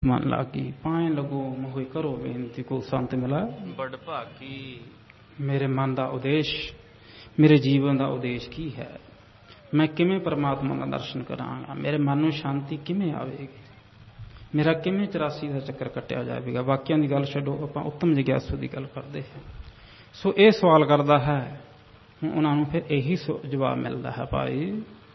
मन लागी पाए लगो मोहि करो बेनती को संत मिला बड़ भागी। मेरे मन का उद्देश मेरे जीवन का उद्देश की है, मैं किमें परमात्मा का दर्शन करांगा, मेरे मन में शांति किमें आवेगी, मेरा किमें 84 का चक्कर कटिया जाएगा। बाकियां की गल छड्डो, आपां उत्तम जिग्यासु की गल करते हैं। सो ये सवाल करता है, उन्होंने फिर यही जवाब मिलता है, भाई